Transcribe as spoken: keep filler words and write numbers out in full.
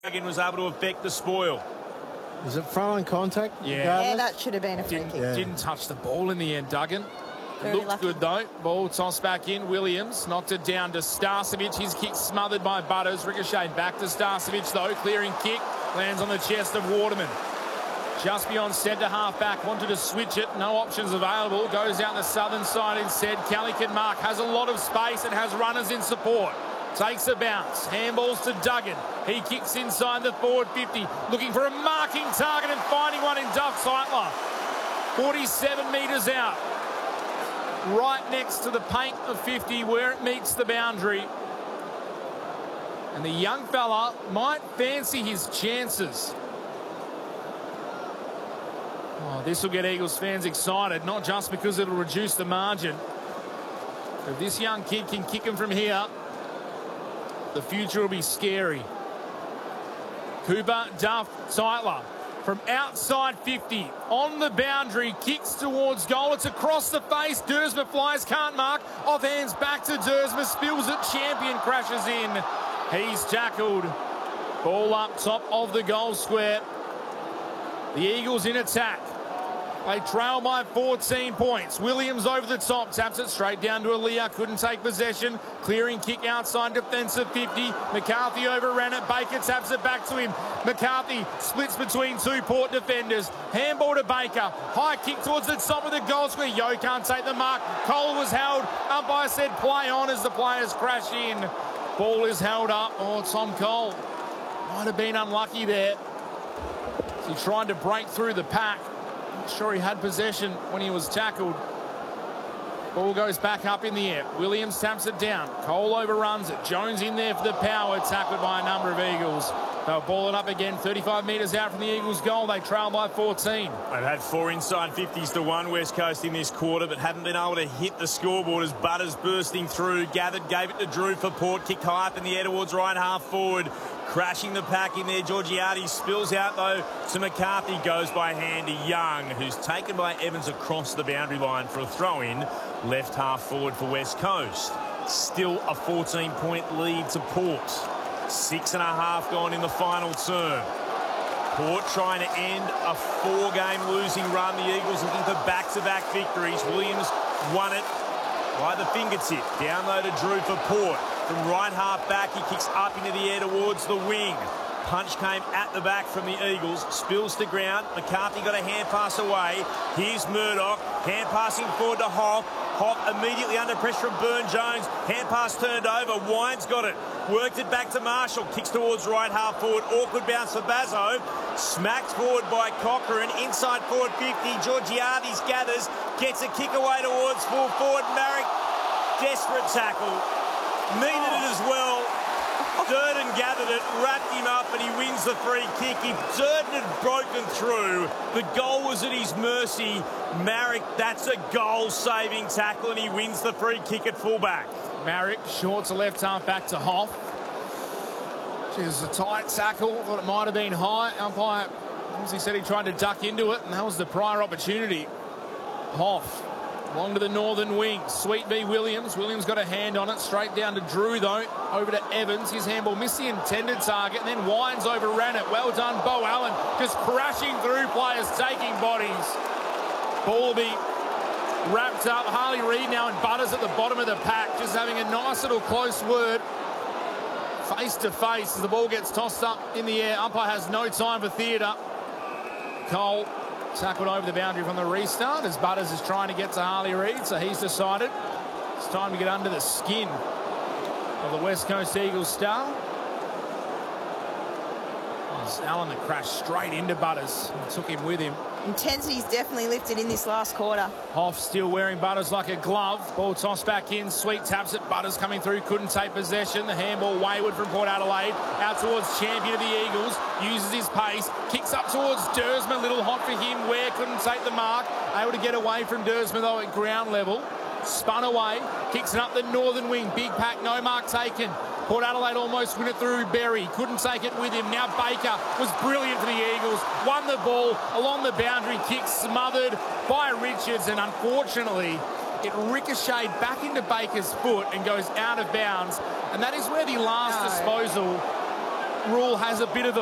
Again was able to affect the spoil. Is it front contact? Yeah. Yeah, that should have been a free didn't, kick. Yeah. Didn't touch the ball in the end, Duggan. Very Looked lucky. good, though. Ball tossed back in. Williams knocked it down to Starcevic. His kick smothered by Butters. Ricocheted back to Starcevic, though. Clearing kick. Lands on the chest of Waterman. Just beyond centre half back. Wanted to switch it. No options available. Goes down the southern side instead. Calicut Mark has a lot of space and has runners in support. Takes a bounce. Handballs to Duggan. He kicks inside the forward fifty. Looking for a marking target and finding one in Duff Seitler. forty-seven metres out. Right next to the paint of fifty where it meets the boundary. And the young fella might fancy his chances. Oh, this will get Eagles fans excited, not just because it'll reduce the margin. If this young kid can kick him from here, the future will be scary. Cooper, Duff, Seitler from outside fifty on the boundary, kicks towards goal. It's across the face. Dersma flies, can't mark. Off hands back to Dersma, spills it. Champion crashes in. He's tackled. Ball up top of the goal square. The Eagles in attack. They trail by fourteen points. Williams over the top, taps it straight down to Aaliyah. Couldn't take possession. Clearing kick outside defensive fifty. McCarthy overran it. Baker taps it back to him. McCarthy splits between two Port defenders. Handball to Baker. High kick towards the top of the goal square. Yo can't take the mark. Cole was held. Umpire said play on as the players crash in. Ball is held up. Oh, Tom Cole might have been unlucky there. He tried to break through the pack. Not sure he had possession when he was tackled. Ball goes back up in the air. Williams taps it down. Cole overruns it. Jones in there for the power. Tackled by a number of Eagles. They'll ball it up again. thirty-five metres out from the Eagles' goal. They trail by fourteen. They've had four inside fifties to one West Coast in this quarter, but haven't been able to hit the scoreboard as Butters bursting through. Gathered, gave it to Drew for Port. Kicked high up in the air towards right half forward. Crashing the pack in there. Georgiades spills out, though, to McCarthy. Goes by hand to Young, who's taken by Evans across the boundary line for a throw-in. Left half forward for West Coast. Still a fourteen-point lead to Port. Six and a half gone in the final term. Port trying to end a four-game losing run. The Eagles looking for back-to-back victories. Williams won it by the fingertip. Down low to Drew for Port. From right half back, he kicks up into the air towards the wing. Punch came at the back from the Eagles. Spills to ground. McCarthy got a hand pass away. Here's Murdoch. Hand passing forward to Hoff. Hoff immediately under pressure from Burn-Jones. Hand pass turned over. Wines got it. Worked it back to Marshall. Kicks towards right half forward. Awkward bounce for Bazzo. Smacked forward by Cochrane. Inside forward fifty. Georgiades gathers. Gets a kick away towards full forward. Marek. Desperate tackle. Needed it as well. Durden gathered it, wrapped him up, and he wins the free kick. If Durden had broken through, the goal was at his mercy. Marek, that's a goal-saving tackle, and he wins the free kick at fullback. Marek, short to left half back to Hoff. It was a tight tackle. Thought it might have been high. Umpire, as he said, he tried to duck into it, and that was the prior opportunity. Hoff. Along to the northern wing. Sweet B Williams. Williams got a hand on it. Straight down to Drew, though. Over to Evans. His handball missed the intended target. And then Wines overran it. Well done, Bo Allen. Just crashing through players, taking bodies. Ball will be wrapped up. Harley Reid now and Butters at the bottom of the pack. Just having a nice little close word. Face to face as the ball gets tossed up in the air. Umpire has no time for theatre. Cole tackled over the boundary from the restart as Butters is trying to get to Harley Reid, so he's decided it's time to get under the skin of the West Coast Eagles star. As Allen that crashed straight into Butters and took him with him. Intensity's definitely lifted in this last quarter. Hoff still wearing Butters like a glove. Ball tossed back in. Sweet taps it. Butters coming through. Couldn't take possession. The handball wayward from Port Adelaide. Out towards champion of the Eagles. Uses his pace. Kicks up towards Dersma. Little hot for him. Ware couldn't take the mark. Able to get away from Dersma though at ground level. Spun away. Kicks it up the northern wing. Big pack. No mark taken. Port Adelaide almost win it through Berry. Couldn't take it with him. Now Baker was brilliant for the Eagles. Won the ball along the boundary. Kick smothered by Richards. And unfortunately, it ricocheted back into Baker's foot and goes out of bounds. And that is where the last no. disposal rule has a bit of the